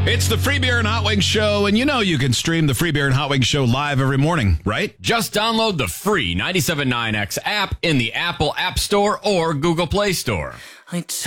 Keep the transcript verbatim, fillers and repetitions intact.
It's the Free Beer and Hot Wings Show, and you know you can stream the Free Beer and Hot Wings Show live every morning, right? Just download the free ninety-seven point nine X app in the Apple App Store or Google Play Store. I